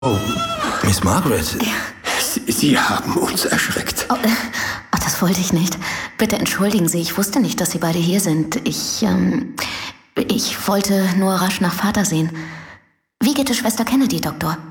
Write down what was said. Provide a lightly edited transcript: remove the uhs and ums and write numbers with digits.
Oh, Miss Margaret. Sie haben uns erschreckt. Das wollte ich nicht. Bitte entschuldigen Sie, ich wusste nicht, dass Sie beide hier sind. Ich wollte nur rasch nach Vater sehen. Wie geht es Schwester Kennedy, Doktor?